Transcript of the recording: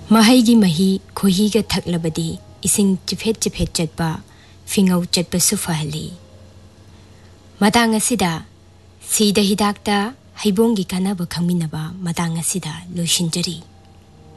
ꯃꯍꯩꯒꯤ ꯃꯍꯤ ꯈꯣꯏꯍꯤꯒ ꯊꯛꯂꯕꯗꯤ ꯏꯁꯤꯡ ꯆꯤꯐꯦꯠ ꯆꯤꯐꯦꯠ ꯆꯠꯄ ꯐꯤꯡꯉꯧ ꯆꯠꯄꯁꯨ ꯐꯍꯜꯂꯤ ꯃꯇꯥꯡ ꯑꯁꯤꯗ ꯁꯤꯗ ꯍꯤꯗꯥꯛꯇ ꯍꯩꯕꯣꯡꯒꯤ ꯀꯥꯟꯅꯕ ꯈꯪꯃꯤꯟꯅꯕ ꯃꯇꯥꯡ ꯑꯁꯤꯗ ꯂꯣꯏꯁꯤꯟꯖꯔꯤ